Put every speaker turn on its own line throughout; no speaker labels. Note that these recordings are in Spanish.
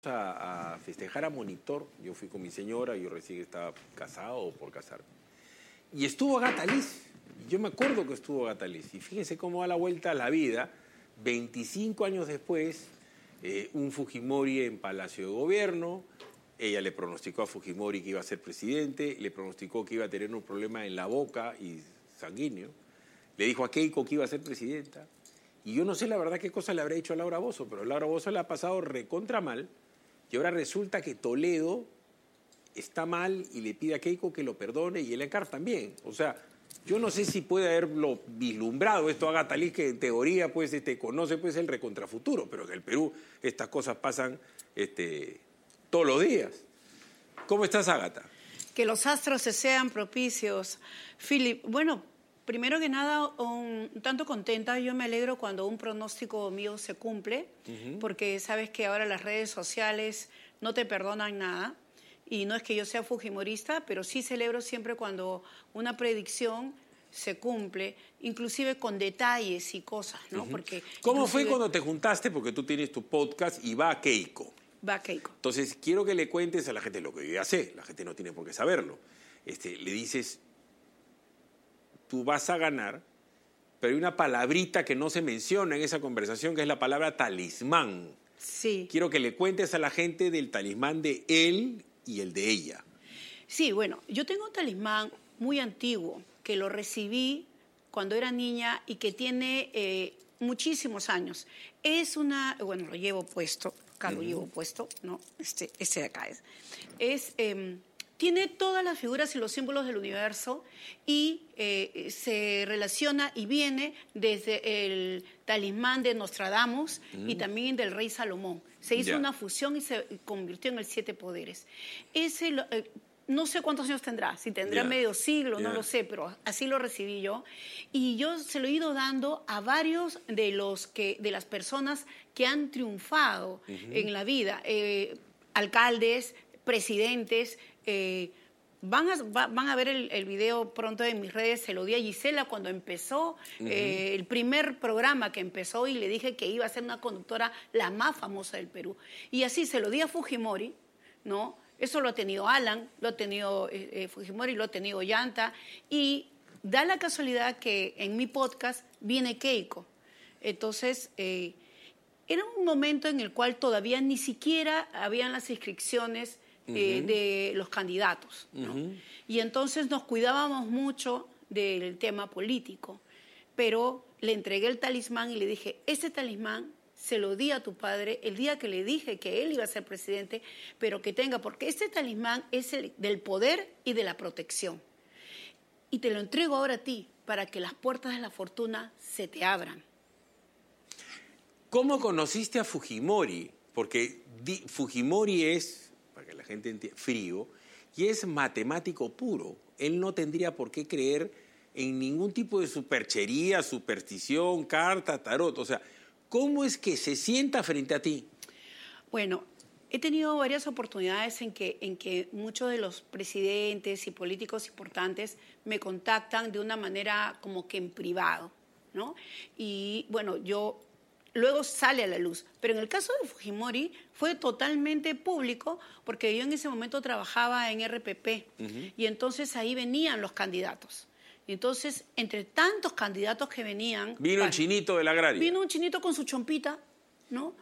a festejar a Monitor. Yo fui con mi señora, yo recién estaba casado o por casarme. Y estuvo Agatha Liz. Yo me acuerdo que estuvo Agatha Liz. Y fíjense cómo da la vuelta a la vida. 25 años después, un Fujimori en Palacio de Gobierno. Ella le pronosticó a Fujimori que iba a ser presidente, le pronosticó que iba a tener un problema en la boca y sanguíneo. Le dijo a Keiko que iba a ser presidenta. Y yo no sé la verdad qué cosa le habrá hecho a Laura Bozzo, pero Laura Bozzo le ha pasado recontra mal. Y ahora resulta que Toledo está mal y le pide a Keiko que lo perdone y el Encar también. O sea, yo no sé si puede haberlo vislumbrado esto a Agatha Liz, que en teoría pues, conoce pues, el recontrafuturo, pero en el Perú estas cosas pasan todos los días. ¿Cómo estás, Agatha?
Que los astros se sean propicios. Philip, bueno, primero que nada, un tanto contenta. Yo me alegro cuando un pronóstico mío se cumple, porque sabes que ahora las redes sociales no te perdonan nada. Y no es que yo sea fujimorista, pero sí celebro siempre cuando una predicción se cumple, inclusive con detalles y cosas, ¿no? Porque
¿Cómo fue cuando te juntaste? Porque tú tienes tu podcast y va Keiko.
Va Keiko.
Entonces, quiero que le cuentes a la gente lo que yo ya sé. La gente no tiene por qué saberlo. Le dices, tú vas a ganar, pero hay una palabrita que no se menciona en esa conversación, que es la palabra talismán.
Sí.
Quiero que le cuentes a la gente del talismán de él y el de ella.
Sí, bueno, yo tengo un talismán muy antiguo que lo recibí cuando era niña y que tiene muchísimos años. Es una, bueno, lo llevo puesto, acá lo llevo puesto, ¿no? Este de acá es tiene todas las figuras y los símbolos del universo y se relaciona y viene desde el talismán de Nostradamus y también del rey Salomón. Se hizo una fusión y se convirtió en el 7 poderes. No sé cuántos años tendrá, si tendrá medio siglo, no lo sé, pero así lo recibí yo. Y yo se lo he ido dando a varios de las personas que han triunfado en la vida, alcaldes, presidentes. Van a ver el video pronto en mis redes. Se lo di a Gisela cuando empezó el primer programa que empezó y le dije que iba a ser una conductora la más famosa del Perú. Y así se lo di a Fujimori, ¿no? Eso lo ha tenido Alan, lo ha tenido Fujimori, lo ha tenido Yanta. Y da la casualidad que en mi podcast viene Keiko. Entonces, era un momento en el cual todavía ni siquiera habían las inscripciones de los candidatos, ¿no? Y entonces nos cuidábamos mucho del tema político, pero le entregué el talismán y le dije, este talismán se lo di a tu padre el día que le dije que él iba a ser presidente, pero que tenga, porque este talismán es el del poder y de la protección. Y te lo entrego ahora a ti, para que las puertas de la fortuna se te abran.
¿Cómo conociste a Fujimori? Porque Fujimori es, para que la gente entienda, frío, y es matemático puro. Él no tendría por qué creer en ningún tipo de superchería, superstición, carta, tarot. O sea, ¿cómo es que se sienta frente a ti?
Bueno, he tenido varias oportunidades en que muchos de los presidentes y políticos importantes me contactan de una manera como que en privado, ¿no? Y bueno, luego sale a la luz. Pero en el caso de Fujimori fue totalmente público porque yo en ese momento trabajaba en RPP y entonces ahí venían los candidatos. Y entonces, entre tantos candidatos que venían...
Vino un chinito del agrario.
Vino un chinito con su chompita, ¿no?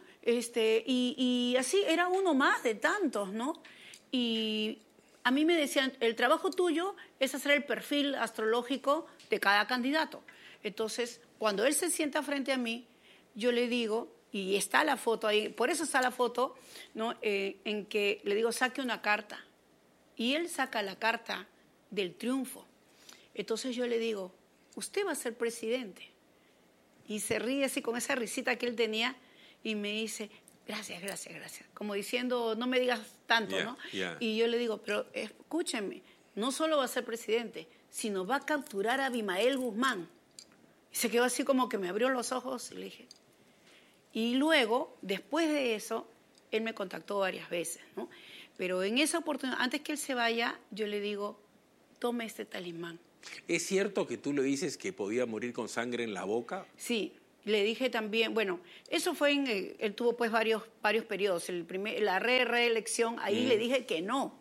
Y así era uno más de tantos, ¿no? Y a mí me decían, el trabajo tuyo es hacer el perfil astrológico de cada candidato. Entonces, cuando él se sienta frente a mí, yo le digo, y está la foto ahí, por eso está la foto, ¿no? En que le digo, saque una carta. Y él saca la carta del triunfo. Entonces yo le digo, usted va a ser presidente. Y se ríe así con esa risita que él tenía y me dice, gracias, gracias, gracias. Como diciendo, no me digas tanto, ¿no? Y yo le digo, pero escúchenme, no solo va a ser presidente, sino va a capturar a Abimael Guzmán. Y se quedó así como que me abrió los ojos y le dije... Y luego, después de eso, él me contactó varias veces, ¿no? Pero en esa oportunidad, antes que él se vaya, yo le digo, tome este talismán.
¿Es cierto que tú le dices que podía morir con sangre en la boca?
Sí, Le dije también, bueno, eso fue él tuvo pues varios periodos. La reelección, ahí le dije que no.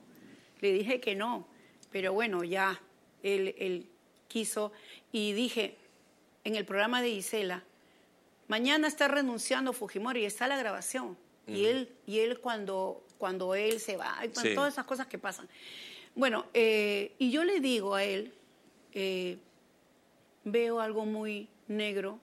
Pero bueno, ya él quiso. Y dije, en el programa de Gisela, mañana está renunciando Fujimori, está la grabación. Y él cuando él se va, sí, todas esas cosas que pasan. Bueno, y yo le digo a él, veo algo muy negro,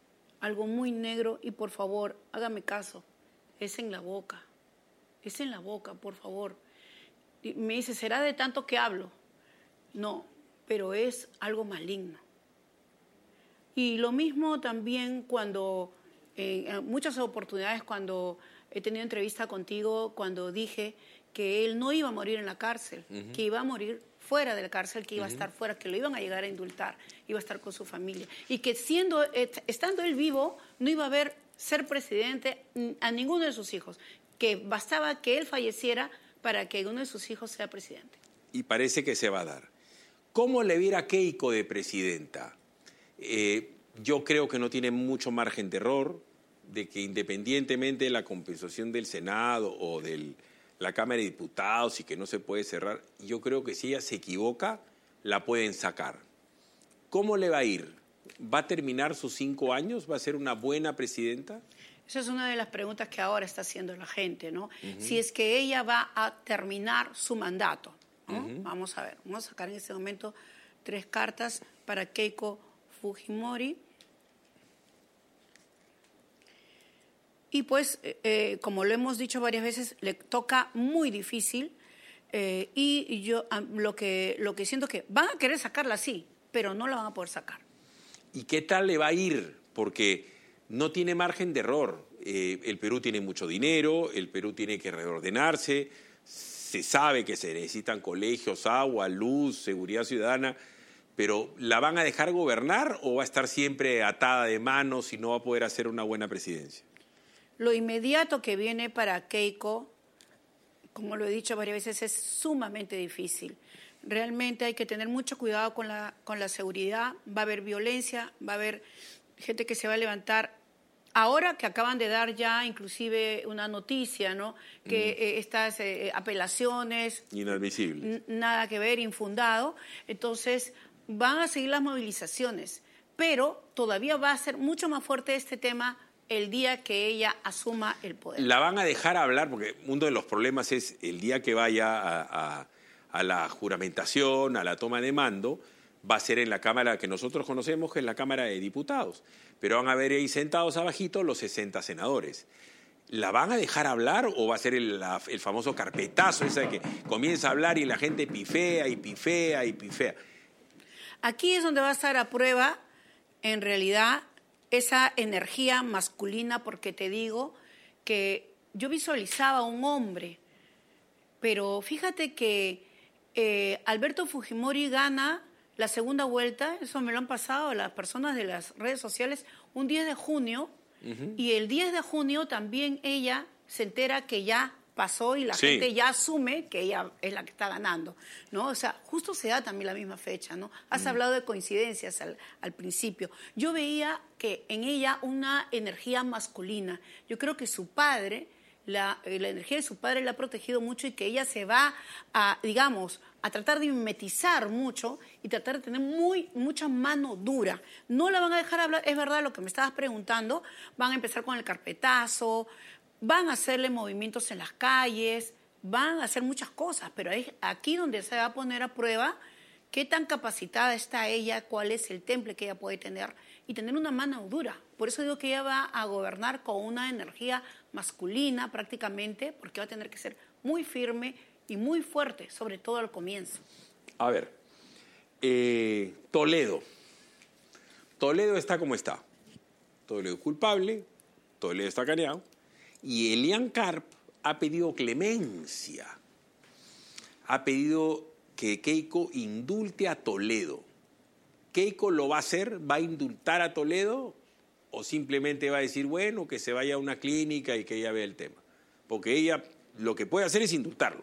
y por favor, hágame caso, es en la boca, por favor. Y me dice, ¿será de tanto que hablo? No, pero es algo maligno. Y lo mismo también cuando, en muchas oportunidades cuando he tenido entrevista contigo, cuando dije que él no iba a morir en la cárcel, que iba a morir fuera de la cárcel, que iba a estar fuera, que lo iban a llegar a indultar, iba a estar con su familia. Y que estando él vivo, no iba a haber ser presidente a ninguno de sus hijos, que bastaba que él falleciera para que uno de sus hijos sea presidente.
Y parece que se va a dar. ¿Cómo le viera Keiko de presidenta? Yo creo que no tiene mucho margen de error, de que independientemente de la compensación del Senado o de la Cámara de Diputados y que no se puede cerrar, yo creo que si ella se equivoca, la pueden sacar. ¿Cómo le va a ir? ¿Va a terminar sus 5 años? ¿Va a ser una buena presidenta?
Esa es una de las preguntas que ahora está haciendo la gente, ¿no? Si es que ella va a terminar su mandato, ¿no? Vamos a ver, vamos a sacar en este momento 3 cartas para Keiko Fujimori. Y pues, como lo hemos dicho varias veces, le toca muy difícil y yo lo que siento es que van a querer sacarla sí, pero no la van a poder sacar.
¿Y qué tal le va a ir? Porque no tiene margen de error. El Perú tiene mucho dinero, el Perú tiene que reordenarse, se sabe que se necesitan colegios, agua, luz, seguridad ciudadana, pero ¿la van a dejar gobernar o va a estar siempre atada de manos y no va a poder hacer una buena presidencia?
Lo inmediato que viene para Keiko, como lo he dicho varias veces, es sumamente difícil. Realmente hay que tener mucho cuidado con la seguridad. Va a haber violencia, va a haber gente que se va a levantar. Ahora que acaban de dar ya inclusive una noticia, ¿no? Que estas apelaciones...
Inadmisibles.
Nada que ver, infundado. Entonces van a seguir las movilizaciones, pero todavía va a ser mucho más fuerte este tema el día que ella asuma el poder.
¿La van a dejar hablar? Porque uno de los problemas es el día que vaya a la juramentación, a la toma de mando, va a ser en la Cámara que nosotros conocemos, que es la Cámara de Diputados. Pero van a ver ahí sentados abajito los 60 senadores. ¿La van a dejar hablar o va a ser el famoso carpetazo ese de que comienza a hablar y la gente pifea y pifea y pifea?
Aquí es donde va a estar a prueba, en realidad, esa energía masculina, porque te digo que yo visualizaba a un hombre, pero fíjate que Alberto Fujimori gana la segunda vuelta, eso me lo han pasado las personas de las redes sociales, un 10 de junio, y el 10 de junio también ella se entera que ya pasó y la gente ya asume que ella es la que está ganando, ¿no? O sea, justo se da también la misma fecha, ¿no? Has hablado de coincidencias al principio. Yo veía que en ella una energía masculina. Yo creo que su padre, la energía de su padre la ha protegido mucho y que ella se va a, digamos, a tratar de mimetizar mucho y tratar de tener mucha mano dura. No la van a dejar hablar, es verdad lo que me estabas preguntando, van a empezar con el carpetazo, van a hacerle movimientos en las calles, van a hacer muchas cosas, pero es aquí donde se va a poner a prueba qué tan capacitada está ella, cuál es el temple que ella puede tener y tener una mano dura. Por eso digo que ella va a gobernar con una energía masculina prácticamente, porque va a tener que ser muy firme y muy fuerte, sobre todo al comienzo.
A ver, Toledo. Toledo está como está. Toledo es culpable, Toledo está caneado. Y Elian Karp ha pedido clemencia, ha pedido que Keiko indulte a Toledo. ¿Keiko lo va a hacer? ¿Va a indultar a Toledo? ¿O simplemente va a decir, bueno, que se vaya a una clínica y que ella vea el tema? Porque ella lo que puede hacer es indultarlo.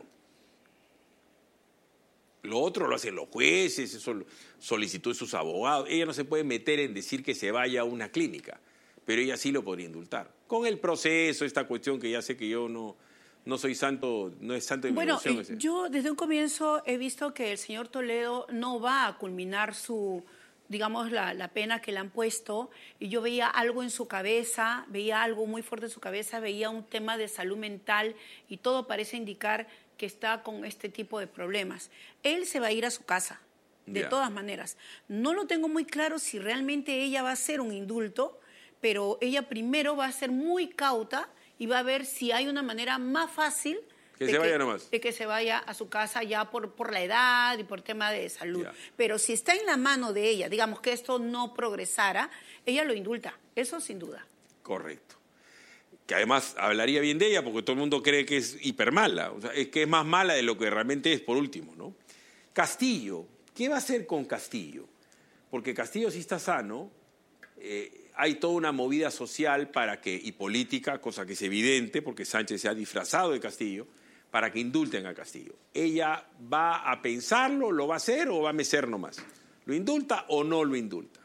Lo otro lo hacen los jueces, eso solicitud de sus abogados. Ella no se puede meter en decir que se vaya a una clínica. pero ella sí lo podría indultar. Con el proceso, esta cuestión que ya sé que yo no soy santo, no es santo de mi devoción.
Yo desde un comienzo he visto que el señor Toledo no va a culminar digamos, la pena que le han puesto, y yo veía algo en su cabeza, veía algo muy fuerte en su cabeza, veía un tema de salud mental, y todo parece indicar que está con este tipo de problemas. Él se va a ir a su casa, de todas maneras. No lo tengo muy claro si realmente ella va a hacer un indulto, pero ella primero va a ser muy cauta y va a ver si hay una manera más fácil de que se vaya a su casa ya por la edad y por tema de salud.
Ya.
Pero si está en la mano de ella, digamos que esto no progresara, ella lo indulta, eso sin duda.
Correcto. Que además hablaría bien de ella porque todo el mundo cree que es hipermala, o sea, es que es más mala de lo que realmente es, por último, ¿no? Castillo, ¿qué va a hacer con Castillo? Porque Castillo sí está sano, hay toda una movida social y política, cosa que es evidente porque Sánchez se ha disfrazado de Castillo, para que indulten a Castillo. ¿Ella va a pensarlo, lo va a hacer o va a mecer nomás? ¿Lo indulta o no lo indulta?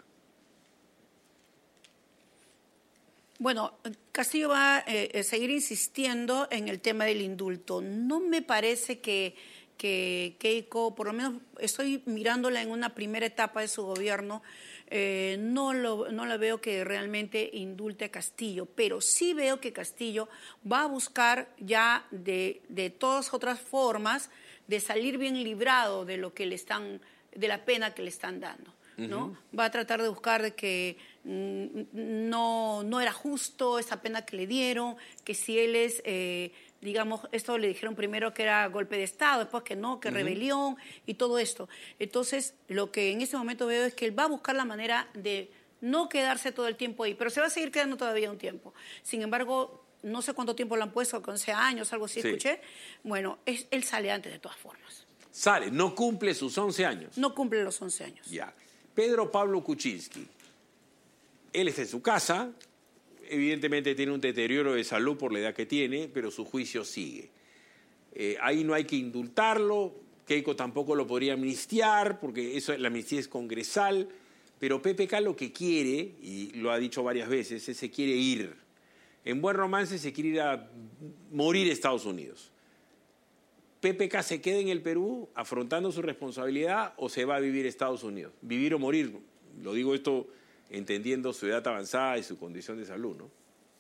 Bueno, Castillo va a seguir insistiendo en el tema del indulto. No me parece que Keiko, por lo menos estoy mirándola en una primera etapa de su gobierno, no la veo que realmente indulte a Castillo, pero sí veo que Castillo va a buscar ya de todas otras formas de salir bien librado de lo que de la pena que le están dando, ¿no? Uh-huh. Va a tratar de buscar de que no era justo esa pena que le dieron, que si él es digamos, esto le dijeron primero que era golpe de Estado, después que no, que uh-huh. rebelión y todo esto. Entonces, lo que en este momento veo es que él va a buscar la manera de no quedarse todo el tiempo ahí, pero se va a seguir quedando todavía un tiempo. Sin embargo, no sé cuánto tiempo lo han puesto, 11 años, algo así, sí. Escuché. Bueno, él sale antes de todas formas.
Sale, no cumple sus 11 años.
No cumple los 11 años.
Ya. Pedro Pablo Kuczynski, él está en su casa. Evidentemente tiene un deterioro de salud por la edad que tiene, pero su juicio sigue. Ahí no hay que indultarlo, Keiko tampoco lo podría amnistiar, porque la amnistía es congresal, pero PPK lo que quiere, y lo ha dicho varias veces, es se quiere ir. En Buen Romance se quiere ir a morir a Estados Unidos. ¿PPK se queda en el Perú afrontando su responsabilidad o se va a vivir a Estados Unidos? Vivir o morir, lo digo esto entendiendo su edad avanzada y su condición de salud, ¿no?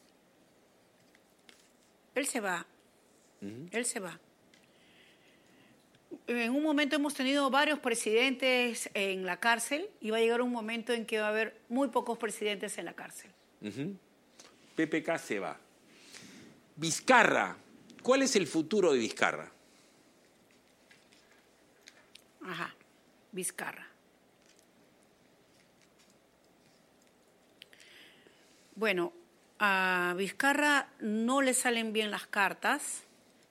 Él se va. Uh-huh. Él se va. En un momento hemos tenido varios presidentes en la cárcel y va a llegar un momento en que va a haber muy pocos presidentes en la cárcel.
Uh-huh. PPK se va. Vizcarra, ¿cuál es el futuro de Vizcarra?
Ajá, Vizcarra. Bueno, a Vizcarra no le salen bien las cartas.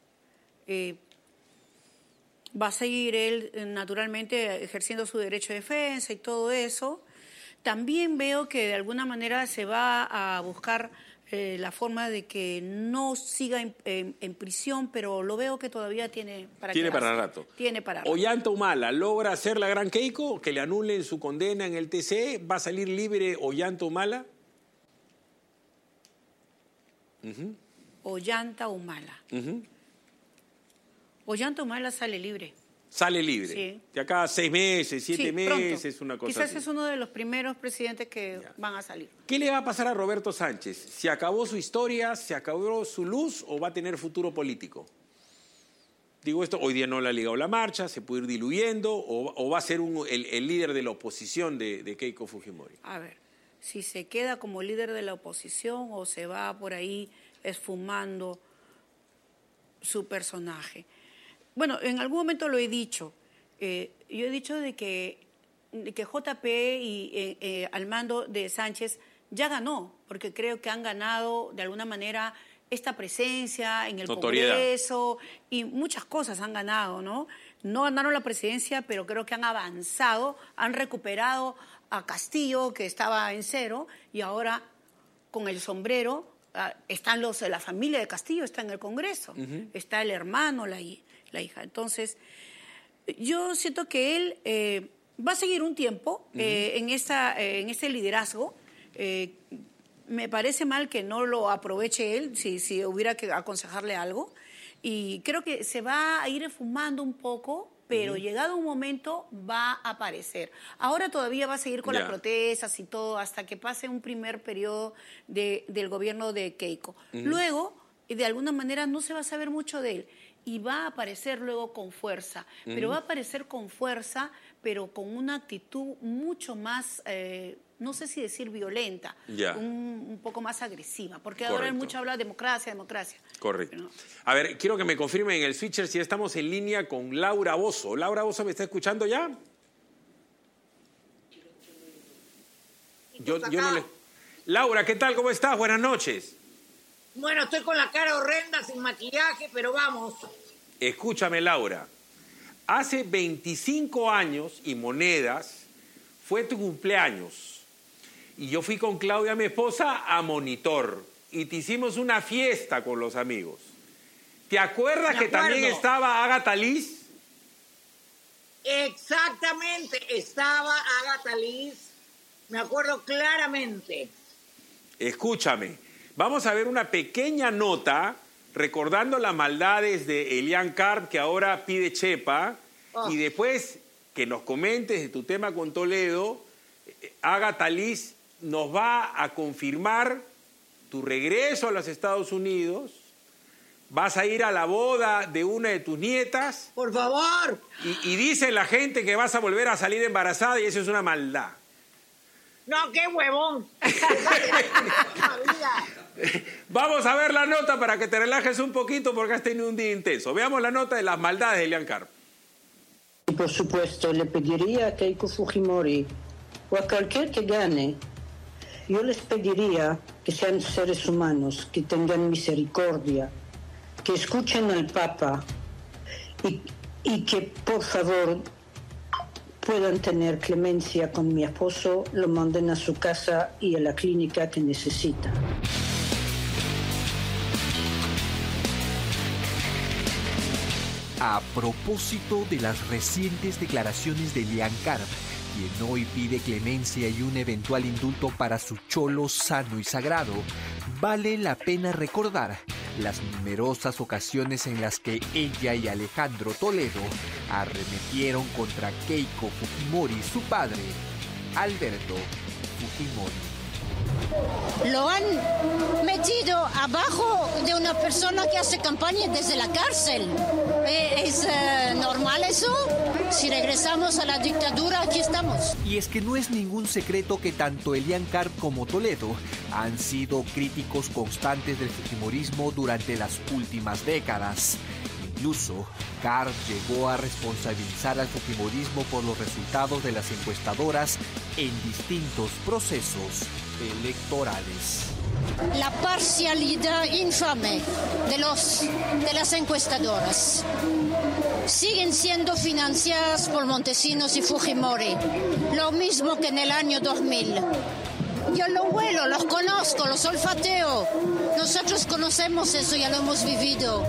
Va a seguir él, naturalmente, ejerciendo su derecho de defensa y todo eso. También veo que de alguna manera se va a buscar la forma de que no siga en prisión, pero lo veo que todavía tiene para
rato.
Tiene para rato.
Ollanta Humala logra hacer la gran Keiko, que le anulen su condena en el TC. ¿Va a salir libre Ollanta Humala? Uh-huh.
Ollanta Humala.
Uh-huh.
Ollanta Humala sale libre.
Sale libre.
Sí.
De acá a 6 meses, 7 meses,
pronto.
Una cosa
Quizás
así.
Es uno de los primeros presidentes que van a salir.
¿Qué le va a pasar a Roberto Sánchez? ¿Se acabó su historia? ¿Se acabó su luz? ¿O va a tener futuro político? Digo esto, hoy día no le ha ligado la marcha, se puede ir diluyendo, o va a ser el líder de la oposición de Keiko Fujimori.
A ver, si se queda como líder de la oposición o se va por ahí esfumando su personaje. Bueno, en algún momento lo he dicho. Yo he dicho de que JP y al mando de Sánchez ya ganó, porque creo que han ganado de alguna manera esta presencia en el
notoriedad.
Congreso y muchas cosas han ganado, ¿no? No ganaron la presidencia, pero creo que han avanzado, han recuperado a Castillo, que estaba en 0, y ahora con el sombrero están la familia de Castillo está en el Congreso, uh-huh. Está el hermano, la hija. Entonces, yo siento que él va a seguir un tiempo uh-huh. En este liderazgo. me parece mal que no lo aproveche él, si hubiera que aconsejarle algo. Y creo que se va a ir esfumando un poco, pero llegado un momento va a aparecer. Ahora todavía va a seguir con las protestas y todo hasta que pase un primer periodo del gobierno de Keiko. Luego, de alguna manera, no se va a saber mucho de él y va a aparecer luego con fuerza. Pero va a aparecer con fuerza, pero con una actitud mucho más, no sé si decir violenta, un poco más agresiva, porque ahora mucho habla de democracia.
Correcto.
Pero,
a ver, quiero que me confirmen en el switcher si estamos en línea con Laura Bozzo. Laura Bozzo, ¿me está escuchando ya? Yo no le... Laura, ¿qué tal? ¿Cómo estás? Buenas noches.
Bueno, estoy con la cara horrenda, sin maquillaje, pero vamos.
Escúchame, Laura. Hace 25 años y monedas fue tu cumpleaños. Y yo fui con Claudia, mi esposa, a Monitor. Y te hicimos una fiesta con los amigos. ¿Te acuerdas que también estaba Agatha Liz?
Exactamente, estaba Agatha Liz. Me acuerdo claramente.
Escúchame, vamos a ver una pequeña nota recordando las maldades de Elian Karp, que ahora pide chepa, y después que nos comentes de tu tema con Toledo, Agatha Liz nos va a confirmar tu regreso a los Estados Unidos, vas a ir a la boda de una de tus nietas.
¡Por favor!
Y dice la gente que vas a volver a salir embarazada y eso es una maldad.
No, qué huevón.
Vamos a ver la nota para que te relajes un poquito porque has tenido un día intenso. Veamos la nota de las maldades de Elian Karp.
Por supuesto, le pediría a Keiko Fujimori o a cualquier que gane, yo les pediría que sean seres humanos, que tengan misericordia, que escuchen al Papa y que, por favor, puedan tener clemencia con mi esposo, lo manden a su casa y a la clínica que necesita.
A propósito de las recientes declaraciones de Elian Karp, quien hoy pide clemencia y un eventual indulto para su cholo sano y sagrado, vale la pena recordar las numerosas ocasiones en las que ella y Alejandro Toledo arremetieron contra Keiko Fujimori, su padre, Alberto Fujimori.
Lo han metido abajo de una persona que hace campaña desde la cárcel. ¿Es normal eso? Si regresamos a la dictadura, aquí estamos.
Y es que no es ningún secreto que tanto Elian Karp como Toledo han sido críticos constantes del fujimorismo durante las últimas décadas. Incluso, Karp llegó a responsabilizar al fujimorismo por los resultados de las encuestadoras en distintos procesos electorales.
La parcialidad infame de las encuestadoras. Siguen siendo financiadas por Montesinos y Fujimori, lo mismo que en el año 2000. Yo lo huelo, los conozco, los olfateo. Nosotros conocemos eso, ya lo hemos vivido.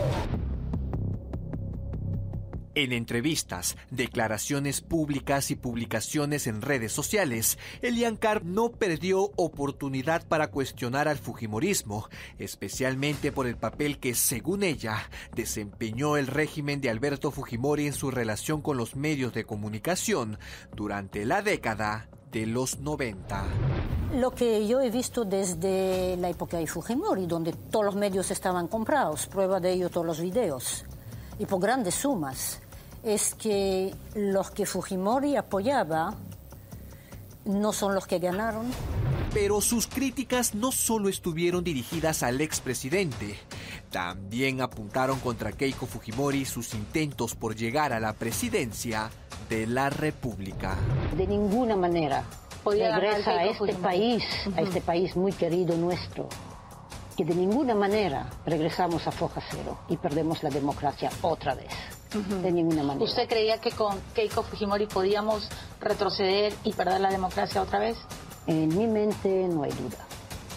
En entrevistas, declaraciones públicas y publicaciones en redes sociales, Elian Karp no perdió oportunidad para cuestionar al fujimorismo, especialmente por el papel que, según ella, desempeñó el régimen de Alberto Fujimori en su relación con los medios de comunicación durante la década de los 90.
Lo que yo he visto desde la época de Fujimori, donde todos los medios estaban comprados, prueba de ello todos los videos, y por grandes sumas, es que los que Fujimori apoyaba no son los que ganaron.
Pero sus críticas no solo estuvieron dirigidas al expresidente, también apuntaron contra Keiko Fujimori sus intentos por llegar a la presidencia de la República.
De ninguna manera regresa a este país muy querido nuestro, que de ninguna manera regresamos a foja cero y perdemos la democracia otra vez. De ninguna manera.
¿Usted creía que con Keiko Fujimori podíamos retroceder y perder la democracia otra vez?
En mi mente no hay duda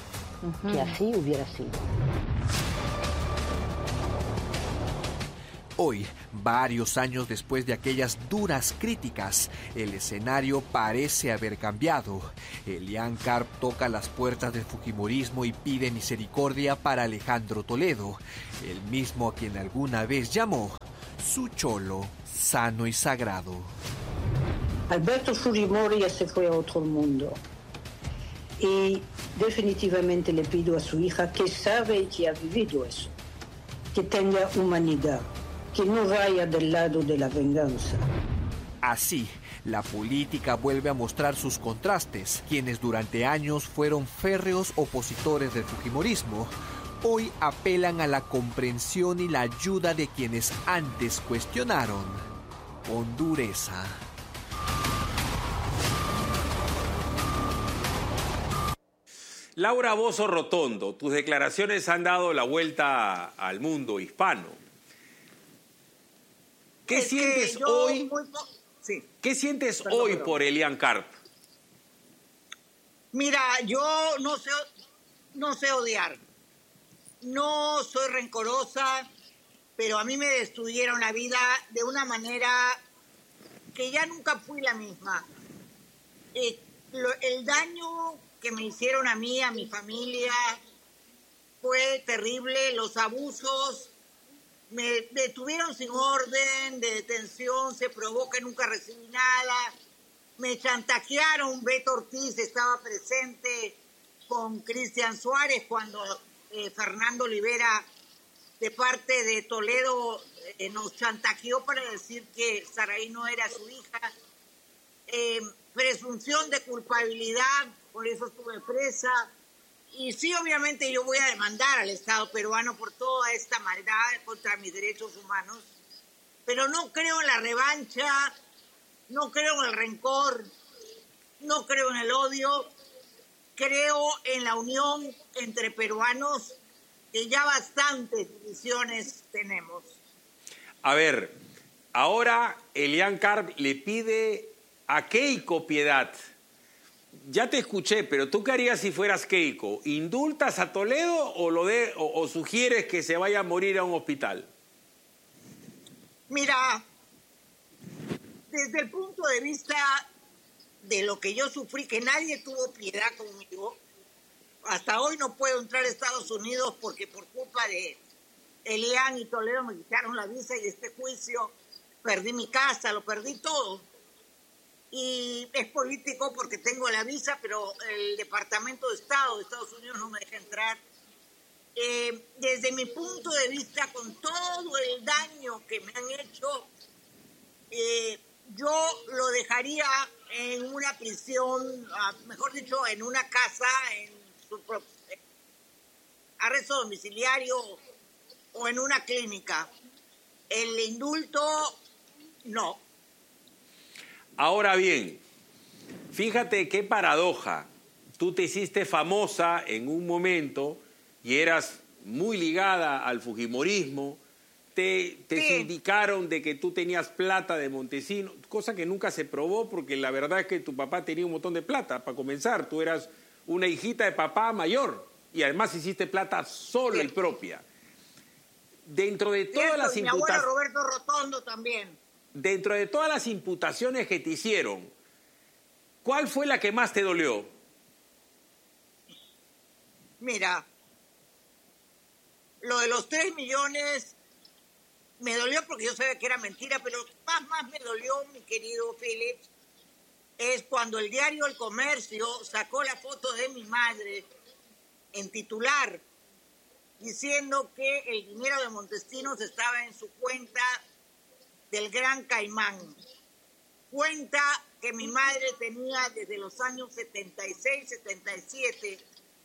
que así hubiera sido.
Hoy, varios años después de aquellas duras críticas, el escenario parece haber cambiado. Elian Karp toca las puertas del fujimorismo y pide misericordia para Alejandro Toledo, el mismo a quien alguna vez llamó su cholo sano y sagrado.
Alberto Fujimori ya se fue a otro mundo. Y definitivamente le pido a su hija, que sabe que ha vivido eso, que tenga humanidad, que no vaya del lado de la venganza.
Así, la política vuelve a mostrar sus contrastes. Quienes durante años fueron férreos opositores del fujimorismo, hoy apelan a la comprensión y la ayuda de quienes antes cuestionaron con dureza.
Laura Bozzo Rotondo, tus declaraciones han dado la vuelta al mundo hispano. ¿Qué sientes hoy?
Sí.
¿Qué sientes hoy por Elian Karp?
Mira, yo no sé odiar. No soy rencorosa, pero a mí me destruyeron la vida de una manera que ya nunca fui la misma. El daño que me hicieron a mí, a mi familia, fue terrible. Los abusos me detuvieron sin orden de detención, se probó que nunca recibí nada. Me chantajearon, Beto Ortiz estaba presente con Cristian Suárez cuando Fernando Olivera, de parte de Toledo, nos chantajeó para decir que Saraí no era su hija. Presunción de culpabilidad, por eso estuve presa. Y sí, obviamente yo voy a demandar al Estado peruano por toda esta maldad contra mis derechos humanos, pero no creo en la revancha, no creo en el rencor, no creo en el odio, creo en la unión entre peruanos, que ya bastantes divisiones tenemos.
A ver, ahora Elian Karp le pide a Keiko piedad. Ya te escuché, pero ¿tú qué harías si fueras Keiko? ¿Indultas a Toledo o sugieres que se vaya a morir a un hospital?
Mira, desde el punto de vista de lo que yo sufrí, que nadie tuvo piedad conmigo, hasta hoy no puedo entrar a Estados Unidos porque por culpa de Elian y Toledo me quitaron la visa y este juicio perdí mi casa, lo perdí todo. Y es político porque tengo la visa, pero el Departamento de Estado de Estados Unidos no me deja entrar. Desde mi punto de vista, con todo el daño que me han hecho, yo lo dejaría en una prisión, mejor dicho, en una casa, en su arresto domiciliario o en una clínica. El indulto, no.
Ahora bien, fíjate qué paradoja. Tú te hiciste famosa en un momento y eras muy ligada al fujimorismo. Te sindicaron de que tú tenías plata de Montesinos, cosa que nunca se probó porque la verdad es que tu papá tenía un montón de plata. Para comenzar, tú eras una hijita de papá mayor y además hiciste plata sola y propia. Dentro de todas las
mi abuelo Roberto Rotondo también.
Dentro de todas las imputaciones que te hicieron, ¿cuál fue la que más te dolió?
Mira, lo de los 3 millones me dolió porque yo sabía que era mentira, pero lo que más me dolió, mi querido Philip, es cuando el diario El Comercio sacó la foto de mi madre en titular, diciendo que el dinero de Montesinos estaba en su cuenta del Gran Caimán. Cuenta que mi madre tenía desde los años 76, 77,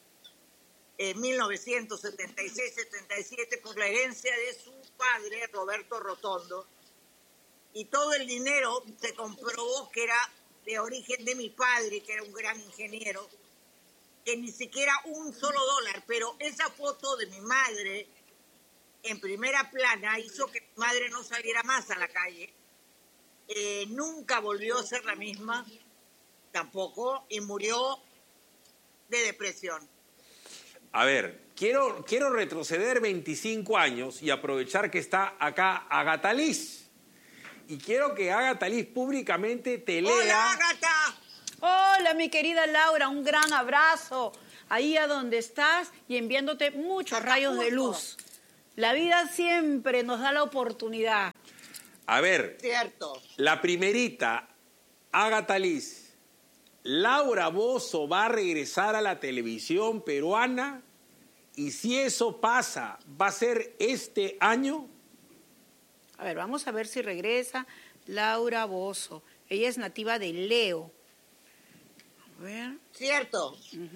1976, 77, por la herencia de su padre, Roberto Rotondo, y todo el dinero se comprobó que era de origen de mi padre, que era un gran ingeniero, que ni siquiera un solo dólar, pero esa foto de mi madre en primera plana hizo que mi madre no saliera más a la calle. Nunca volvió a ser la misma, tampoco, y murió de depresión.
A ver, quiero retroceder 25 años y aprovechar que está acá Agatha Liz. Y quiero que Agatha Liz públicamente te lea...
¡Hola, Agatha!
Hola, mi querida Laura, un gran abrazo ahí a donde estás y enviándote muchos rayos de luz. La vida siempre nos da la oportunidad.
A ver,
Cierto.
la primerita, Agatha Liz, Laura Bozzo va a regresar a la televisión peruana y si eso pasa, ¿va a ser este año?
A ver, vamos a ver si regresa Laura Bozzo. Ella es nativa de Leo. A ver.
Cierto.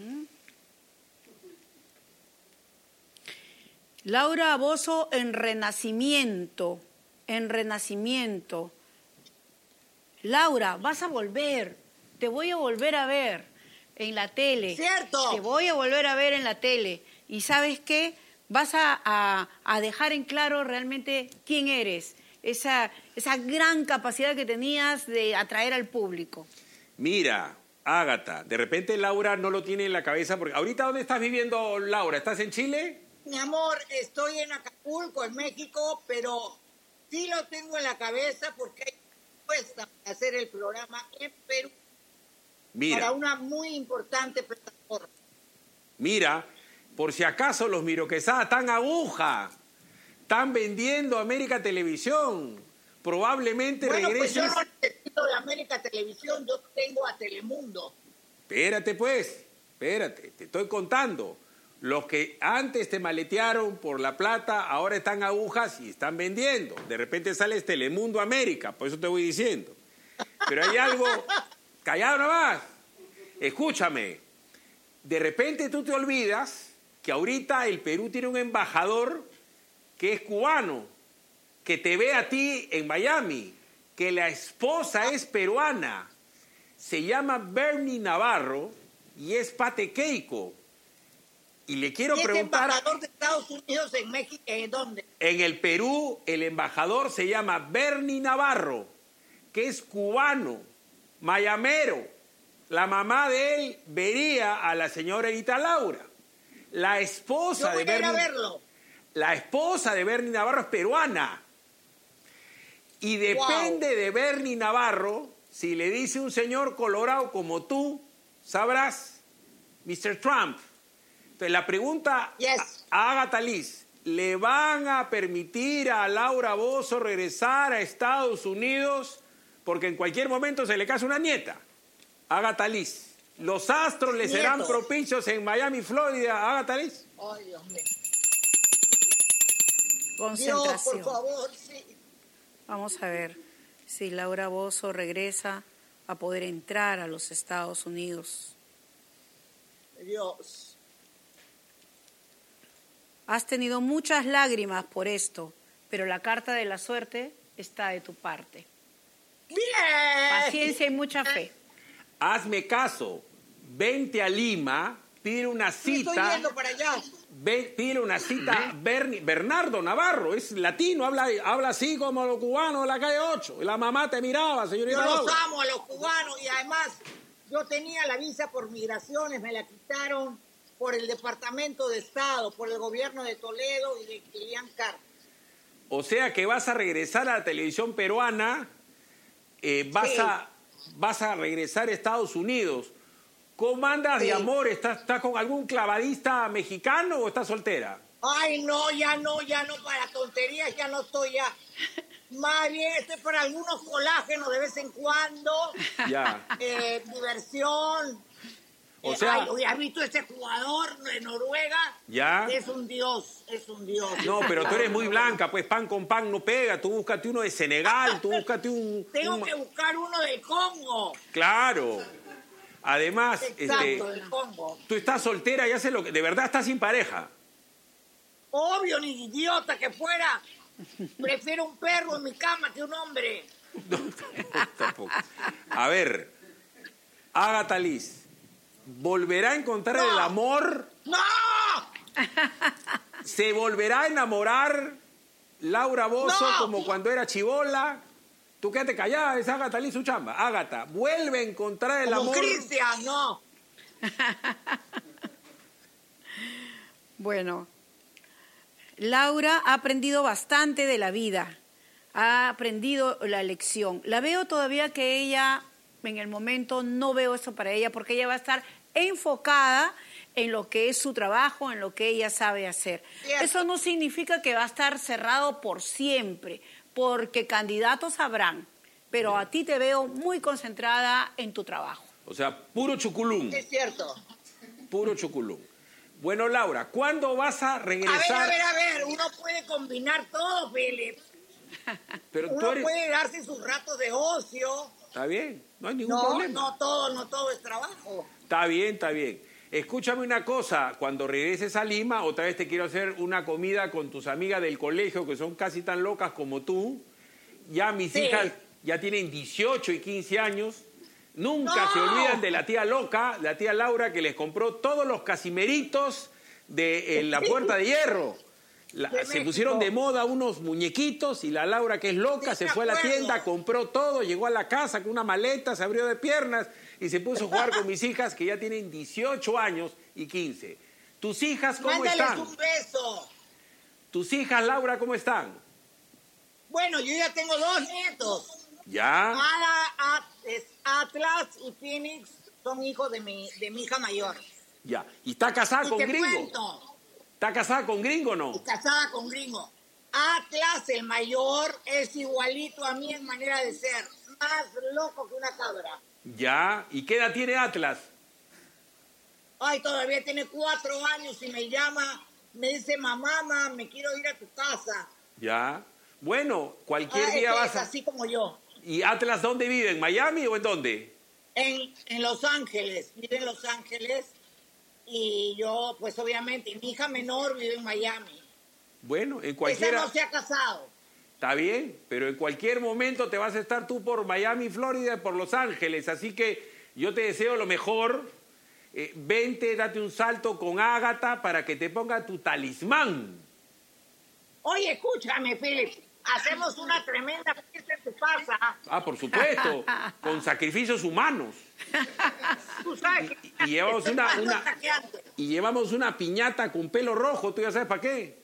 Laura Bozzo en Renacimiento. En Renacimiento. Laura, vas a volver. Te voy a volver a ver en la tele.
Cierto.
Te voy a volver a ver en la tele. ¿Y sabes qué? Vas a dejar en claro realmente quién eres. Esa gran capacidad que tenías de atraer al público.
Mira, Agatha, de repente Laura no lo tiene en la cabeza porque... ¿Ahorita dónde estás viviendo, Laura? ¿Estás en Chile?
Mi amor, estoy en Acapulco, en México, pero sí lo tengo en la cabeza porque hay propuesta para hacer el programa en Perú.
Mira.
Para una muy importante plataforma.
Mira, por si acaso los Miro Quesada están aguja, están vendiendo América Televisión. Probablemente
Bueno,
regreses...
pues yo no necesito de América Televisión, yo tengo a Telemundo.
Espérate pues, espérate, te estoy contando. Los que antes te maletearon por la plata, ahora están agujas y están vendiendo. De repente sales Telemundo América, por eso te voy diciendo. Pero hay algo... Callado nomás. Escúchame. De repente tú te olvidas que ahorita el Perú tiene un embajador que es cubano, que te ve a ti en Miami, que la esposa es peruana. Se llama Bernie Navarro y es patequeico. Y le quiero preguntar...
¿Es embajador de Estados Unidos en México? ¿En dónde?
En el Perú, el embajador se llama Bernie Navarro, que es cubano, mayamero. La mamá de él vería a la señora Rita Laura. La esposa
Yo voy
de
a ir a
Bernie...
verlo.
La esposa de Bernie Navarro es peruana. Y depende de Bernie Navarro, si le dice un señor colorado como tú, sabrás, Mr. Trump. Entonces, la pregunta a Agatha Liz, ¿le van a permitir a Laura Bozzo regresar a Estados Unidos? Porque en cualquier momento se le casa una nieta. Agatha Liz, ¿los astros le serán propicios en Miami, Florida, Agatha Liz?
Ay, Dios mío.
Concentración.
Dios, por favor, sí.
Vamos a ver si Laura Bozzo regresa a poder entrar a los Estados Unidos.
Dios.
Has tenido muchas lágrimas por esto, pero la carta de la suerte está de tu parte.
¡Bien!
Paciencia y mucha fe.
Hazme caso, vente a Lima, pide una cita.
Estoy yendo para allá.
Pide una cita Bernardo Navarro, es latino, habla así como los cubanos de la calle 8. Y la mamá te miraba, señorita
Yo los
Laura.
amo a los cubanos y además yo tenía la visa por migraciones, me la quitaron por el Departamento de Estado, por el gobierno de Toledo y de Kilian Carr.
O sea que vas a regresar a la televisión peruana, vas a regresar a Estados Unidos. ¿Cómo andas de amor? ¿Estás con algún clavadista mexicano o estás soltera?
Ay, no, ya no, para tonterías ya no estoy ya. Más bien estoy para algunos colágenos de vez en cuando.
Ya.
Diversión.
O sea...
Ay, ¿has visto ese jugador de Noruega?
Ya.
Es un dios, es un dios.
No, pero tú eres muy blanca, pues pan con pan no pega. Tú búscate uno de Senegal, tú búscate un...
Tengo que buscar uno del Congo.
Claro. Además,
Exacto, del Congo.
tú estás soltera y haces lo que... De verdad estás sin pareja.
Obvio, ni idiota que fuera. Prefiero un perro en mi cama que un hombre.
No, tampoco. A ver, Agatha Liz, ¿volverá a encontrar el amor?
¡No!
¿Se volverá a enamorar Laura Bozzo como cuando era chibola? Tú quédate callada, es Agatha Liz su chamba. Agatha, vuelve a encontrar el
Como
amor.
Cristian, no.
Bueno, Laura ha aprendido bastante de la vida, ha aprendido la lección. La veo todavía que ella, en el momento, no veo eso para ella, porque ella va a estar enfocada en lo que es su trabajo, en lo que ella sabe hacer. Cierto. Eso no significa que va a estar cerrado por siempre, porque candidatos habrán, pero a ti te veo muy concentrada en tu trabajo.
O sea, puro chuculum.
Es cierto.
Puro chuculum. Bueno, Laura, ¿cuándo vas a regresar?
A ver, uno puede combinar todo, Philip.
Pero
uno puede darse sus ratos de ocio.
Está bien, no hay ningún problema.
No todo es trabajo.
Está bien. Escúchame una cosa, cuando regreses a Lima, otra vez te quiero hacer una comida con tus amigas del colegio, que son casi tan locas como tú. Ya mis hijas ya tienen 18 y 15 años. Nunca se olvidan de la tía loca, la tía Laura, que les compró todos los casimeritos de la Puerta de Hierro. Se pusieron de moda unos muñequitos y la Laura, que es loca, se fue a la tienda, compró todo, llegó a la casa con una maleta, se abrió de piernas y se puso a jugar con mis hijas, que ya tienen 18 años y 15. ¿Tus hijas cómo están?
Mándales un beso.
¿Tus hijas, Laura, cómo están?
Bueno, yo ya tengo 2 nietos.
¿Ya?
Atlas y Phoenix son hijos de mi hija mayor.
Ya. ¿Y está casada con gringo?
Cuento.
¿Está casada con gringo o no?
Casada con gringo. Atlas, el mayor, es igualito a mí en manera de ser. Más loco que una cabra.
Ya. ¿Y qué edad tiene Atlas?
Ay, todavía tiene 4 años y me llama, me dice, mamá, me quiero ir a tu casa.
Ya. Bueno, cualquier día vas a...
así como yo.
¿Y Atlas dónde vive? ¿En Miami o en dónde?
En Los Ángeles. Vive en Los Ángeles. Y yo, pues obviamente, mi hija menor vive en Miami.
Bueno, en cualquier...
Esa no se ha casado.
Está bien, pero en cualquier momento te vas a estar tú por Miami, Florida, por Los Ángeles. Así que yo te deseo lo mejor. Vente, date un salto con Ágata para que te ponga tu talismán.
Oye, escúchame, Philip. Hacemos una tremenda fiesta en tu casa.
Ah, por supuesto, con sacrificios humanos.
Tú sabes que
y llevamos una piñata con pelo rojo, ¿tú ya sabes para qué?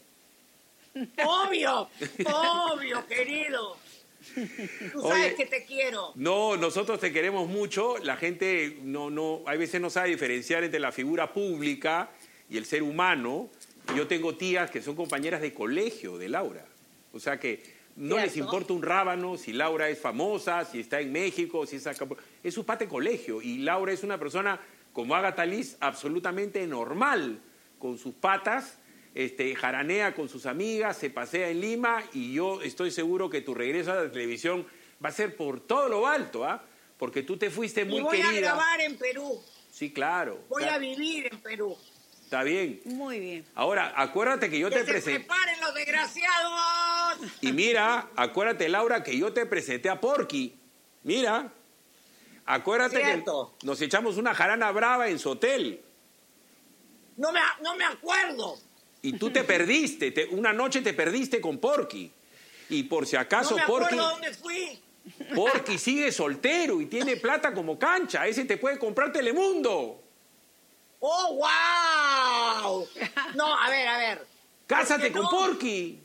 Obvio, querido. Tú sabes que te quiero.
No, nosotros te queremos mucho. La gente a veces no sabe diferenciar entre la figura pública y el ser humano. Yo tengo tías que son compañeras de colegio de Laura. O sea que no les importa un rábano si Laura es famosa, si está en México, si es acá. Es su pata de colegio. Y Laura es una persona, como Ágata Liz, absolutamente normal, con sus patas, jaranea con sus amigas, se pasea en Lima, y yo estoy seguro que tu regreso a la televisión va a ser por todo lo alto, ¿ah? Porque tú te fuiste muy querida.
Voy a grabar en Perú.
Sí, claro.
Voy a vivir en Perú.
Está bien.
Muy bien.
Ahora, acuérdate que yo te presenté.
¡Que se preparen los desgraciados!
Y mira, acuérdate, Laura, que yo te presenté a Porky. Mira. Acuérdate que nos echamos una jarana brava en su hotel.
No me acuerdo.
Y tú te perdiste. Una noche te perdiste con Porky. Y por si acaso,
no me
Porky.
acuerdo dónde fui.
Porky sigue soltero y tiene plata como cancha. Ese te puede comprar Telemundo.
¡Oh, wow! No, a ver.
¡Cásate con Porky!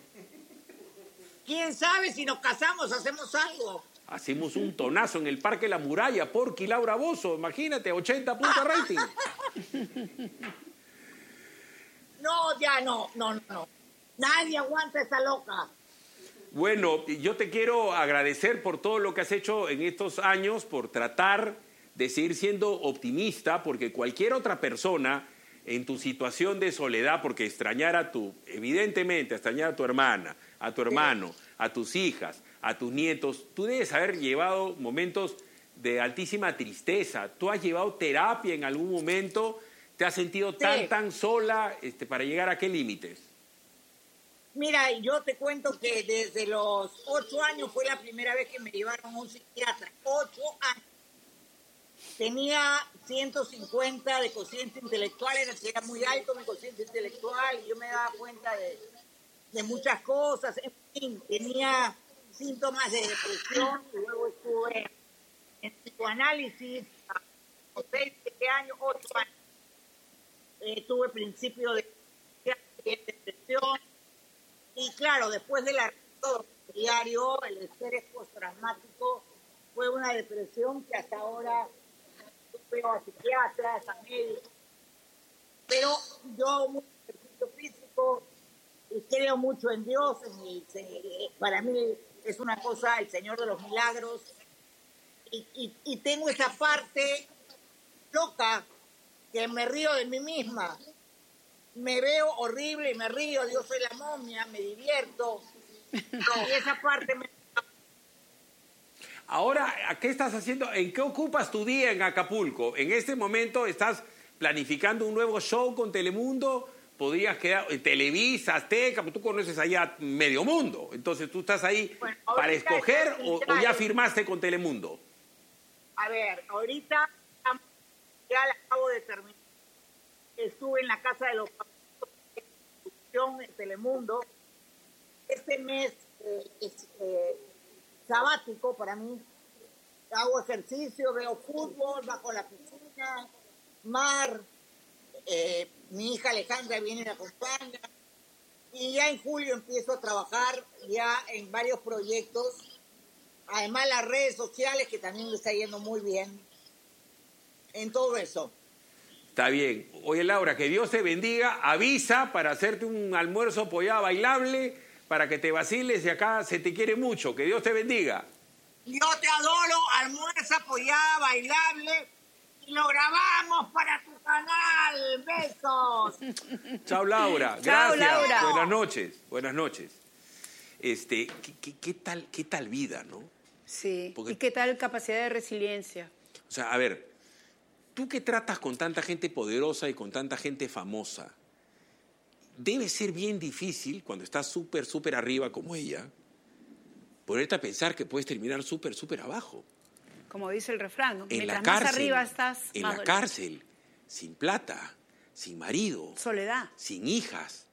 ¿Quién sabe si nos casamos, hacemos algo?
Hacemos un tonazo en el Parque La Muralla, Porky, Laura Bozzo. Imagínate, 80 puntos rating.
No, ya no. Nadie aguanta esa loca.
Bueno, yo te quiero agradecer por todo lo que has hecho en estos años, por tratar de seguir siendo optimista, porque cualquier otra persona en tu situación de soledad, porque extrañar a tu hermana, a tu hermano, a tus hijas, a tus nietos, tú debes haber llevado momentos de altísima tristeza. ¿Tú has llevado terapia en algún momento? ¿Te has sentido tan sola para llegar a qué límites?
Mira, yo te cuento que desde los 8 años fue la primera vez que me llevaron a un psiquiatra. 8 años. Tenía 150 de cociente intelectual, era muy alto mi cociente intelectual, y yo me daba cuenta de muchas cosas. En fin, tenía síntomas de depresión, y luego estuve en psicoanálisis a 6, 7 años, 8 años. Tuve principio de en depresión. Y claro, después del arresto diario, el estrés postraumático fue una depresión que hasta ahora veo a psiquiatras, a médicos. Pero yo, mucho ejercicio físico, y creo mucho en Dios. Para mí es una cosa, el Señor de los Milagros. Y tengo esa parte loca que me río de mí misma. Me veo horrible y me río, yo soy la momia, me divierto. Y esa parte me...
Ahora, ¿qué estás haciendo? ¿En qué ocupas tu día en Acapulco? En este momento estás planificando un nuevo show con Telemundo. Podrías quedar en Televisa, Azteca, tú conoces allá medio mundo. Entonces, ¿tú estás ahí para escoger o ya firmaste con Telemundo?
A ver, ahorita ya la acabo de terminar. Estuve en la Casa de los Famosos en Telemundo. Este mes es sabático para mí. Hago ejercicio, veo fútbol, bajo la piscina, mar. Mi hija Alejandra viene y me acompaña. Y ya en julio empiezo a trabajar ya en varios proyectos. Además las redes sociales, que también me está yendo muy bien. En todo eso.
Está bien. Oye, Laura, que Dios te bendiga. Avisa para hacerte un almuerzo pollado bailable, para que te vaciles, y acá se te quiere mucho. Que Dios te bendiga.
Yo te adoro, almuerzo pollada bailable, y lo grabamos para tu canal. Besos.
Chao, Laura.
Chao,
Gracias.
Laura.
Buenas noches. Buenas noches. ¿Qué tal vida, no?
Sí.
Porque...
¿Y qué tal capacidad de resiliencia?
O sea, a ver, tú que tratas con tanta gente poderosa y con tanta gente famosa, debe ser bien difícil cuando estás súper arriba como ella, ponerte a pensar que puedes terminar súper abajo.
Como dice el refrán, ¿no?
En
Mientras
la cárcel,
más arriba estás,
en
más
la cárcel, sin plata, sin marido,
soledad.
sin hijas,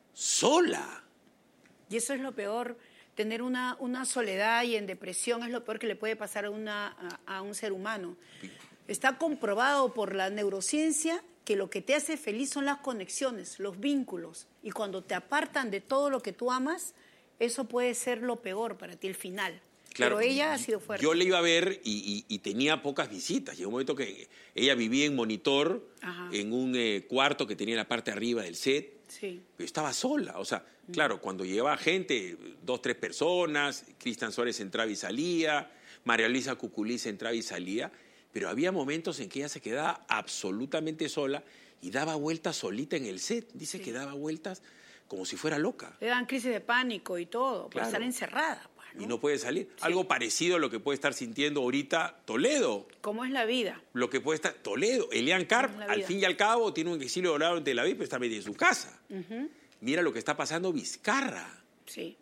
sola.
Y eso es lo peor, tener una soledad y en depresión es lo peor que le puede pasar a un ser humano. Está comprobado por la neurociencia que lo que te hace feliz son las conexiones, los vínculos. Y cuando te apartan de todo lo que tú amas, eso puede ser lo peor para ti, el final.
Claro,
pero ella ha sido fuerte.
Yo le iba a ver y tenía pocas visitas. Llegó un momento que ella vivía en monitor,
Ajá.
en un cuarto que tenía en la parte arriba del set.
Sí.
Pero estaba sola. O sea, claro, cuando llegaba gente, 2, 3 personas, Cristian Suárez entraba y salía, María Luisa Cuculiz entraba y salía, pero había momentos en que ella se quedaba absolutamente sola y daba vueltas solita en el set. Dice que daba vueltas como si fuera loca.
Le dan crisis de pánico y todo, por estar encerrada.
Y no puede salir. Sí. Algo parecido a lo que puede estar sintiendo ahorita Toledo.
¿Cómo es la vida?
Lo que puede estar Toledo. Elian Karp, al fin y al cabo, tiene un exilio dorado en Tel Aviv, pero está medio en su casa. Mira lo que está pasando Vizcarra.
Sí.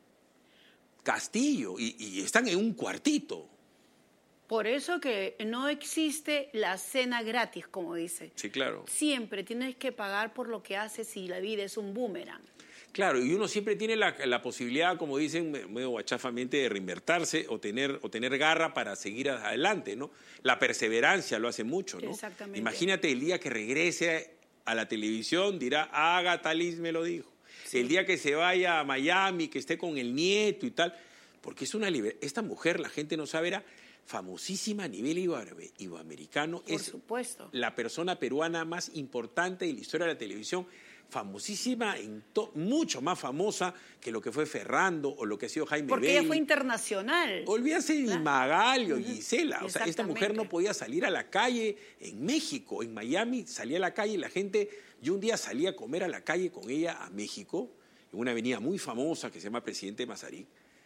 Castillo. Y están en un cuartito.
Por eso que no existe la cena gratis, como dice.
Sí, claro.
Siempre tienes que pagar por lo que haces y la vida es un boomerang.
Claro, y uno siempre tiene la posibilidad, como dicen, medio guachafamente, de reinvertirse o tener garra para seguir adelante, ¿no? La perseverancia lo hace mucho, ¿no?
Exactamente.
Imagínate el día que regrese a la televisión, dirá, Agatha Liz me lo dijo. Sí. El día que se vaya a Miami, que esté con el nieto y tal, porque es esta mujer, la gente no sabe, era famosísima a nivel iberoamericano.
Por supuesto.
La persona peruana más importante de la historia de la televisión, famosísima, mucho más famosa que lo que fue Ferrando o lo que ha sido Jaime
Porque
Bailey.
ella fue internacional.
Olvídase de Magalio, Gisela. O sea, esta mujer no podía salir a la calle en México. En Miami salía a la calle y la gente... Yo un día salí a comer a la calle con ella a México, en una avenida muy famosa que se llama Presidente Mazarik,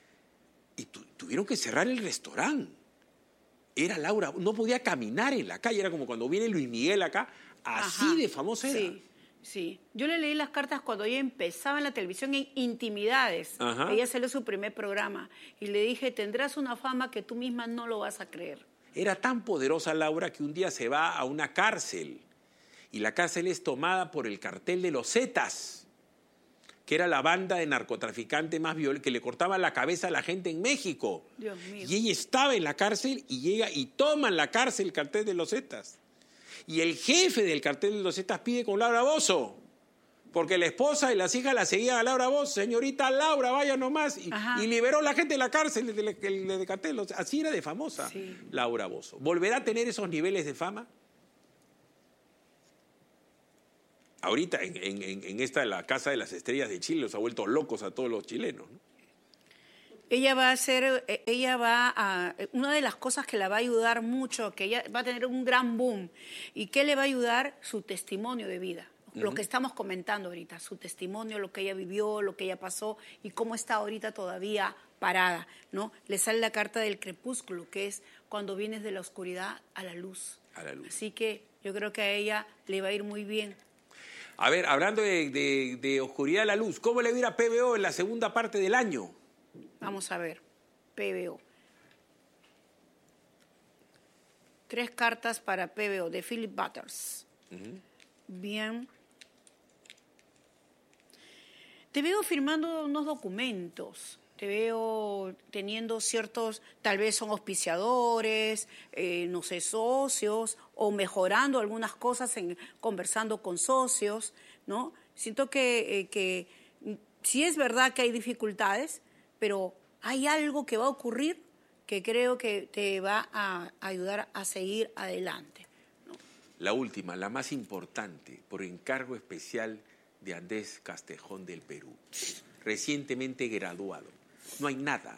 y tuvieron que cerrar el restaurante. Era Laura, no podía caminar en la calle, era como cuando viene Luis Miguel acá, así de famosa era.
Sí. Sí, yo le leí las cartas cuando ella empezaba en la televisión en Intimidades. Ajá. Ella salió su primer programa y le dije, tendrás una fama que tú misma no lo vas a creer.
Era tan poderosa Laura que un día se va a una cárcel y la cárcel es tomada por el cartel de los Zetas, que era la banda de narcotraficantes más violenta, que le cortaba la cabeza a la gente en México.
Dios mío.
Y ella estaba en la cárcel y llega y toma en la cárcel el cartel de los Zetas. Y el jefe del cartel de los Zetas pide con Laura Bozzo, Porque la esposa y las hijas la seguían a Laura Bozzo, señorita Laura, vaya nomás, y liberó a la gente de la cárcel de Catel. Así era de famosa Laura Bozzo. ¿Volverá a tener esos niveles de fama? Ahorita en la Casa de las Estrellas de Chile los ha vuelto locos a todos los chilenos, ¿no?
Una de las cosas que la va a ayudar mucho, que ella va a tener un gran boom, y que le va a ayudar su testimonio de vida. Lo que estamos comentando ahorita, su testimonio, lo que ella vivió, lo que ella pasó y cómo está ahorita todavía parada, ¿no? Le sale la carta del crepúsculo, que es cuando vienes de la oscuridad a la luz. Así que yo creo que a ella le va a ir muy bien.
A ver, hablando de oscuridad a la luz, ¿cómo le va a ir a PBO en la segunda parte del año?
Vamos a ver, PBO. 3 cartas para PBO de Philip Butters. Bien. Te veo firmando unos documentos, te veo teniendo ciertos, tal vez son auspiciadores, no sé, socios, o mejorando algunas cosas, conversando con socios, ¿no? Siento que sí es verdad que hay dificultades, pero hay algo que va a ocurrir que creo que te va a ayudar a seguir adelante, ¿no?
La última, la más importante, por encargo especial de Andrés Castejón del Perú, recientemente graduado. No hay nada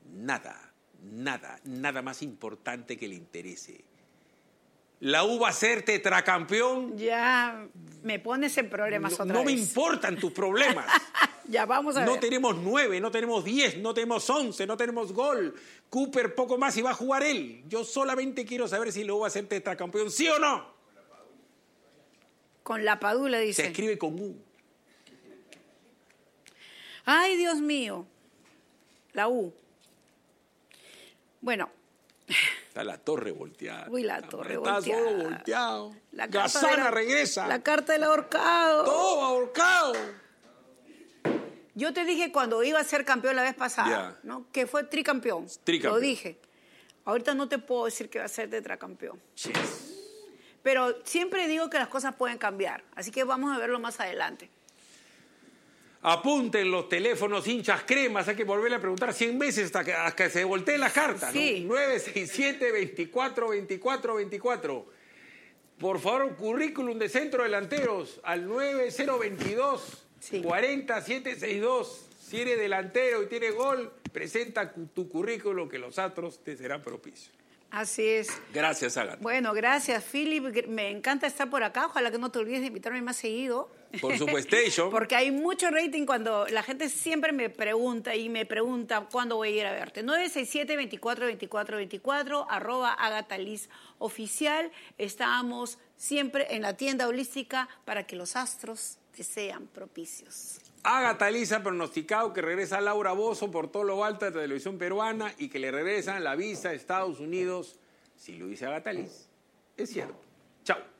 más importante que le interese. ¿La U va a ser tetracampeón?
Ya me pones en problemas otra vez.
No me importan tus problemas.
Ya vamos a ver.
No tenemos 9, no tenemos 10, no tenemos 11, no tenemos gol. Cooper poco más y va a jugar él. Yo solamente quiero saber si la U va a ser tetracampeón, ¿sí o no?
Con la Padula, dice.
Se escribe con U.
Ay, Dios mío. La U. Bueno.
Está la torre volteada.
Uy, la torre
volteada. Está todo volteado. Gassana regresa.
La carta del ahorcado.
Todo ahorcado.
Yo te dije cuando iba a ser campeón la vez pasada, ¿no? Que fue tricampeón. Lo dije. Ahorita no te puedo decir que va a ser tetracampeón.
Yes.
Pero siempre digo que las cosas pueden cambiar. Así que vamos a verlo más adelante.
Apunten los teléfonos hinchas cremas, hay que volverle a preguntar 100 veces hasta que se volteen las cartas,
sí.
¿no? 967-24-24-24. Por favor, currículum de centro delanteros al 9022-40762. Si eres delantero y tienes gol, presenta tu currículum que los astros te serán propicios.
Así es.
Gracias, Ágata.
Bueno, gracias, Philip. Me encanta estar por acá. Ojalá que no te olvides de invitarme más seguido.
Por supuesto.
Porque hay mucho rating cuando la gente siempre me pregunta cuándo voy a ir a verte. 967-24-24-24, @AgataLizOficial. Estamos siempre en la tienda holística para que los astros te sean propicios.
Ágata Liz ha pronosticado que regresa Laura Bozzo por todo lo alto de la televisión peruana y que le regresan la visa a Estados Unidos si lo dice Ágata Liz. Es cierto. Chao.